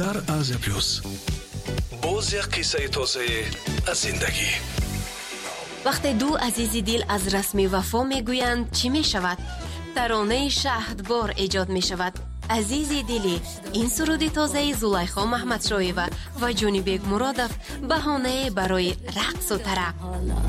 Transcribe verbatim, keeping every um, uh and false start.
дар Азия плюс. боз як қиссаи тоза аз зиндагӣ. вақте ду азизи дил аз расми вафо мегӯянд чӣ мешавад? таронаи шаҳдбор эҷод мешавад. азизи дилӣ, ин суруди тозаи Зулайхо Маҳмадшоева ва Ҷонибек Муродов баҳонае барои рақсу тараб.